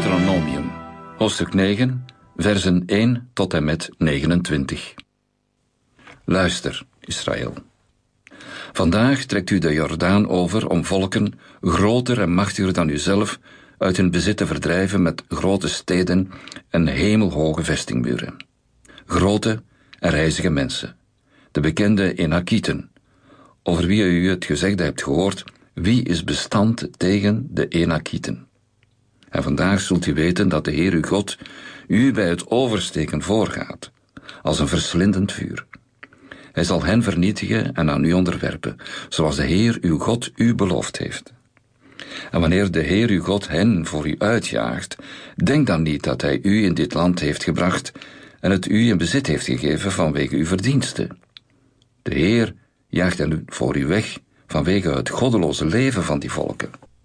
Deuteronomium, hoofdstuk 9, versen 1 tot en met 29. Luister, Israël. Vandaag trekt u de Jordaan over om volken, groter en machtiger dan uzelf, uit hun bezit te verdrijven met grote steden en hemelhoge vestingmuren. Grote en reizige mensen, de bekende Enakieten, over wie u het gezegde hebt gehoord, wie is bestand tegen de Enakieten. En vandaag zult u weten dat de Heer uw God u bij het oversteken voorgaat, als een verslindend vuur. Hij zal hen vernietigen en aan u onderwerpen, zoals de Heer uw God u beloofd heeft. En wanneer de Heer uw God hen voor u uitjaagt, denk dan niet dat hij u in dit land heeft gebracht en het u in bezit heeft gegeven vanwege uw verdiensten. De Heer jaagt hen voor u weg vanwege het goddeloze leven van die volken.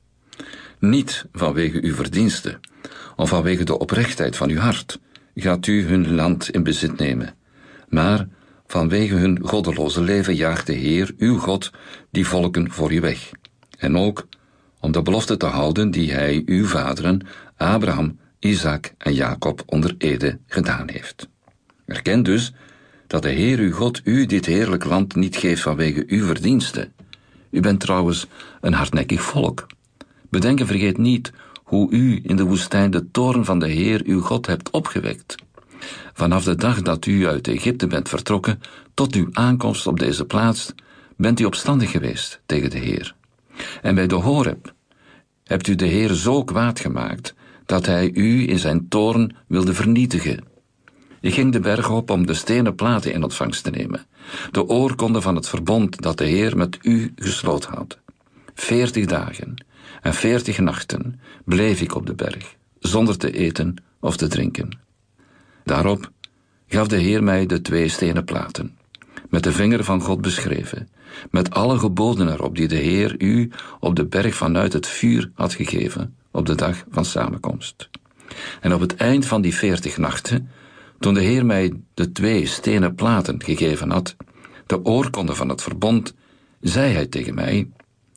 Niet vanwege uw verdiensten, of vanwege de oprechtheid van uw hart, gaat u hun land in bezit nemen, maar vanwege hun goddeloze leven jaagt de Heer, uw God, die volken voor u weg. En ook om de belofte te houden die hij uw vaderen, Abraham, Isaac en Jacob onder ede gedaan heeft. Erken dus dat de Heer uw God u dit heerlijk land niet geeft vanwege uw verdiensten. U bent trouwens een hardnekkig volk. Bedenk en vergeet niet hoe u in de woestijn de toorn van de Heer uw God hebt opgewekt. Vanaf de dag dat u uit Egypte bent vertrokken tot uw aankomst op deze plaats, bent u opstandig geweest tegen de Heer. En bij de Horeb hebt u de Heer zo kwaad gemaakt dat hij u in zijn toorn wilde vernietigen. Je ging de berg op om de stenen platen in ontvangst te nemen, de oorkonde van het verbond dat de Heer met u gesloten had. 40 dagen en 40 nachten bleef ik op de berg, zonder te eten of te drinken. Daarop gaf de Heer mij de 2 stenen platen, met de vinger van God beschreven, met alle geboden erop die de Heer u op de berg vanuit het vuur had gegeven op de dag van samenkomst. En op het eind van die 40 nachten, toen de Heer mij de 2 stenen platen gegeven had, de oorkonde van het verbond, zei hij tegen mij: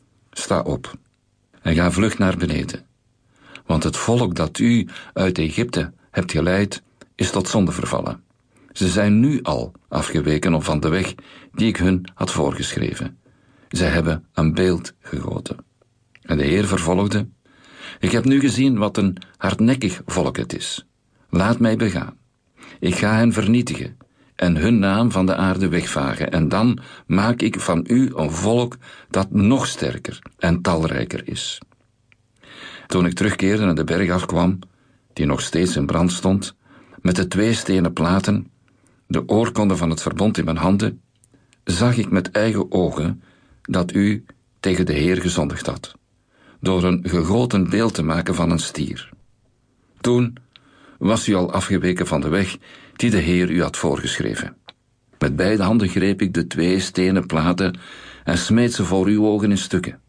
sta op en ga vlug naar beneden, want het volk dat u uit Egypte hebt geleid, is tot zonde vervallen. Ze zijn nu al afgeweken van de weg die ik hun had voorgeschreven. Zij hebben een beeld gegoten. En de Heer vervolgde: ik heb nu gezien wat een hardnekkig volk het is. Laat mij begaan. Ik ga hen vernietigen en hun naam van de aarde wegvagen, en dan maak ik van u een volk dat nog sterker en talrijker is. Toen ik terugkeerde en de berg afkwam, die nog steeds in brand stond, met de 2 stenen platen, de oorkonde van het verbond in mijn handen, zag ik met eigen ogen dat u tegen de Heer gezondigd had, door een gegoten beeld te maken van een stier. Toen was u al afgeweken van de weg die de Heer u had voorgeschreven. Met beide handen greep ik de 2 stenen platen en smeet ze voor uw ogen in stukken.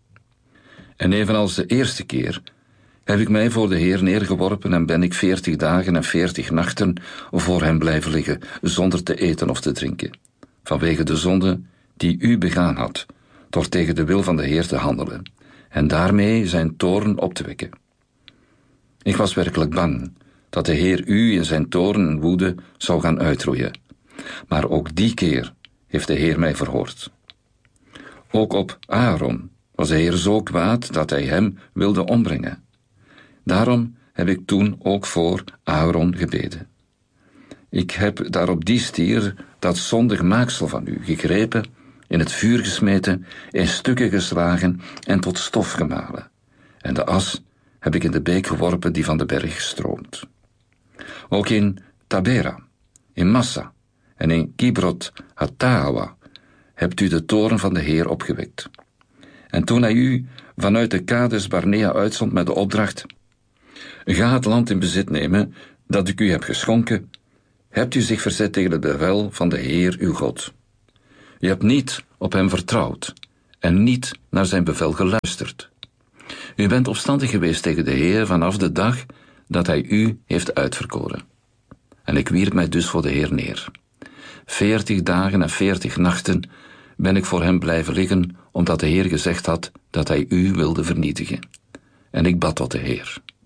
En evenals de eerste keer heb ik mij voor de Heer neergeworpen en ben ik 40 dagen en 40 nachten voor hem blijven liggen, zonder te eten of te drinken, vanwege de zonde die u begaan had, door tegen de wil van de Heer te handelen, en daarmee zijn toorn op te wekken. Ik was werkelijk bang dat de Heer u in zijn toorn en woede zou gaan uitroeien, maar ook die keer heeft de Heer mij verhoord. Ook op Aaron was de Heer zo kwaad dat hij hem wilde ombrengen. Daarom heb ik toen ook voor Aaron gebeden. Ik heb daarop die stier, dat zondig maaksel van u, gegrepen, in het vuur gesmeten, in stukken geslagen en tot stof gemalen. En de as heb ik in de beek geworpen die van de berg stroomt. Ook in Tabera, in Massa en in Kibrot Hattahawa hebt u de toorn van de Heer opgewekt. En toen hij u vanuit de Kades Barnea uitzond met de opdracht: ga het land in bezit nemen dat ik u heb geschonken, hebt u zich verzet tegen het bevel van de Heer uw God. U hebt niet op hem vertrouwd en niet naar zijn bevel geluisterd. U bent opstandig geweest tegen de Heer vanaf de dag dat hij u heeft uitverkoren. En ik wierp mij dus voor de Heer neer. 40 dagen en 40 nachten ben ik voor hem blijven liggen, omdat de Heer gezegd had dat hij u wilde vernietigen. En ik bad tot de Heer: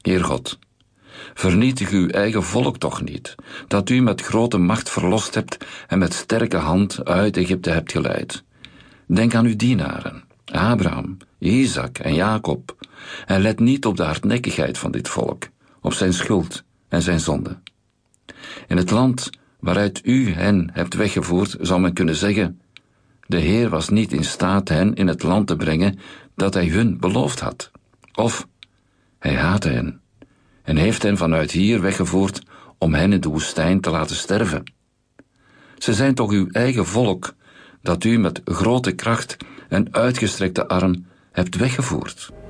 Heer God, vernietig uw eigen volk toch niet, dat u met grote macht verlost hebt en met sterke hand uit Egypte hebt geleid. Denk aan uw dienaren, Abraham, Isaac en Jacob, en let niet op de hardnekkigheid van dit volk, op zijn schuld en zijn zonde. In het land waaruit u hen hebt weggevoerd, zou men kunnen zeggen: de Heer was niet in staat hen in het land te brengen dat hij hun beloofd had. Of hij haatte hen en heeft hen vanuit hier weggevoerd om hen in de woestijn te laten sterven. Ze zijn toch uw eigen volk, dat u met grote kracht en uitgestrekte arm hebt weggevoerd.